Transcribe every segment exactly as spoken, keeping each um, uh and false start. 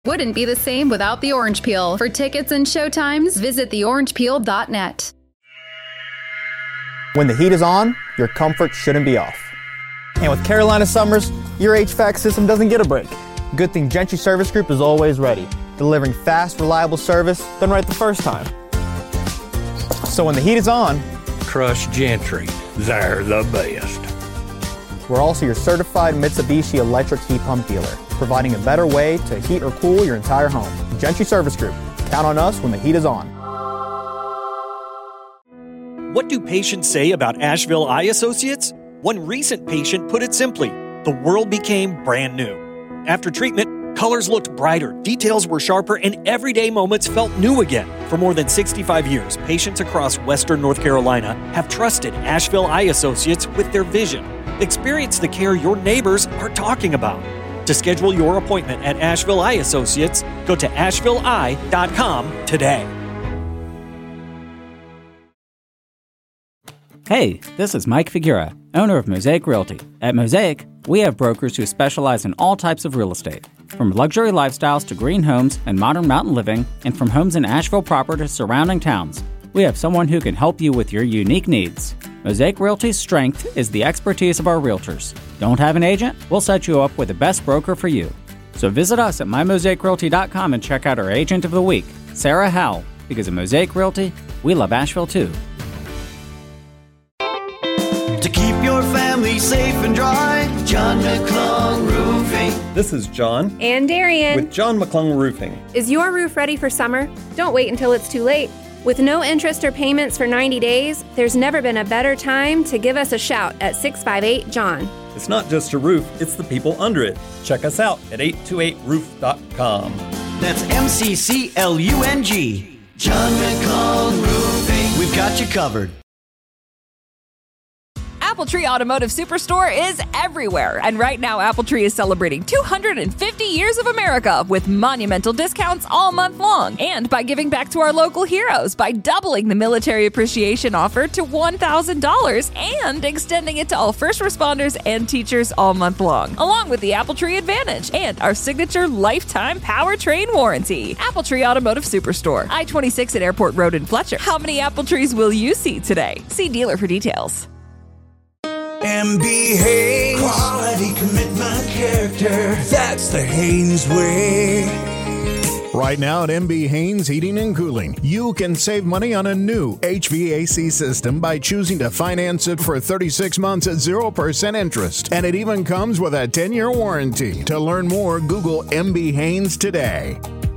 Wouldn't be the same without the Orange Peel. For tickets and showtimes, visit the orange peel dot net. When the heat is on, your comfort shouldn't be off. And with Carolina summers, your H V A C system doesn't get a break. Good thing Gentry Service Group is always ready, delivering fast, reliable service done right the first time. So when the heat is on, trust Gentry. They're the best. We're also your certified Mitsubishi electric heat pump dealer, providing a better way to heat or cool your entire home. Gentry Service Group. Count on us when the heat is on. What do patients say about Asheville Eye Associates? One recent patient put it simply, the world became brand new. After treatment, colors looked brighter, details were sharper, and everyday moments felt new again. For more than sixty-five years, patients across Western North Carolina have trusted Asheville Eye Associates with their vision. Experience the care your neighbors are talking about. To schedule your appointment at Asheville Eye Associates, go to asheville eye dot com today. Hey, this is Mike Figura, owner of Mosaic Realty. At Mosaic, we have brokers who specialize in all types of real estate, from luxury lifestyles to green homes and modern mountain living, and from homes in Asheville proper to surrounding towns. We have someone who can help you with your unique needs. Mosaic Realty's strength is the expertise of our realtors. Don't have an agent? We'll set you up with the best broker for you. So visit us at my mosaic realty dot com and check out our agent of the week, Sarah Howell, because at Mosaic Realty, we love Asheville too. To keep your family safe and dry, John McClung Roofing. This is John. And Darian. With John McClung Roofing. Is your roof ready for summer? Don't wait until it's too late. With no interest or payments for ninety days, there's never been a better time to give us a shout at six five eight, John. It's not just a roof, it's the people under it. Check us out at eight two eight roof dot com. That's M C C L U N G. John McClung Roofing. We've got you covered. Appletree Automotive Superstore is everywhere. And right now, Appletree is celebrating two hundred fifty years of America with monumental discounts all month long. And by giving back to our local heroes by doubling the military appreciation offer to one thousand dollars and extending it to all first responders and teachers all month long, along with the Appletree Advantage and our signature lifetime powertrain warranty. Appletree Automotive Superstore, I twenty-six at Airport Road in Fletcher. How many apple trees will you see today? See dealer for details. M B Haynes. Quality, commitment, character. That's the Haynes way. Right now at M B Haynes Heating and Cooling, you can save money on a new H V A C system by choosing to finance it for thirty-six months at zero percent interest. And it even comes with a ten-year warranty. To learn more, Google M B Haynes today.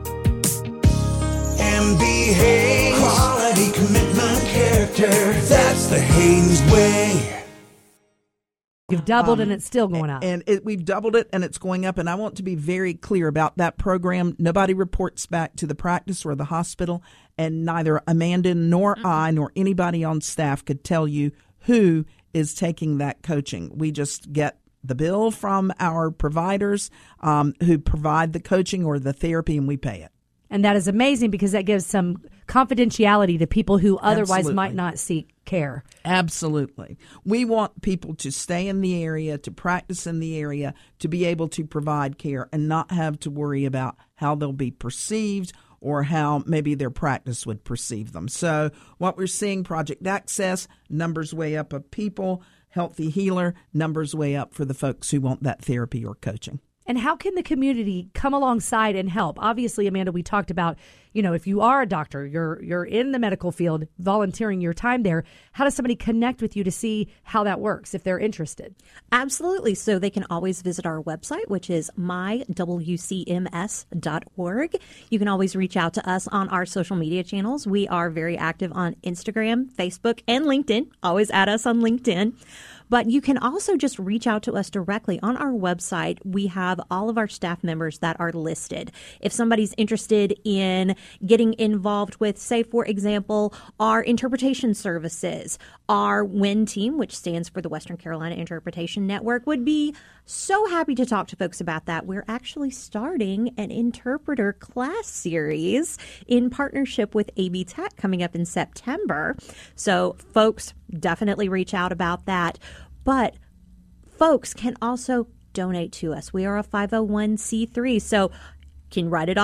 M B Haynes. Quality, commitment, character. That's the Haynes way. You've doubled um, and it's still going up. And it, we've doubled it and it's going up. And I want to be very clear about that program. Nobody reports back to the practice or the hospital. And neither Amanda nor mm-hmm. I nor anybody on staff could tell you who is taking that coaching. We just get the bill from our providers um, who provide the coaching or the therapy, and we pay it. And that is amazing because that gives some confidentiality to people who otherwise Absolutely. might not seek care. Absolutely. We want people to stay in the area, to practice in the area, to be able to provide care and not have to worry about how they'll be perceived or how maybe their practice would perceive them. So what we're seeing, Project Access, numbers way up of people, Healthy Healer, numbers way up for the folks who want that therapy or coaching. And how can the community come alongside and help? Obviously, Amanda, we talked about, you know, if you are a doctor, you're you're in the medical field, volunteering your time there. How does somebody connect with you to see how that works if they're interested? Absolutely. So they can always visit our website, which is my w c m s dot org. You can always reach out to us on our social media channels. We are very active on Instagram, Facebook, and LinkedIn. Always add us on LinkedIn. But you can also just reach out to us directly on our website. We have all of our staff members that are listed. If somebody's interested in getting involved with, say, for example, our interpretation services, our W I N team, which stands for the Western Carolina Interpretation Network, would be so happy to talk to folks about that. We're actually starting an interpreter class series in partnership with A B Tech coming up in September. So folks, definitely reach out about that. But folks can also donate to us. We are a five oh one c three. So can write it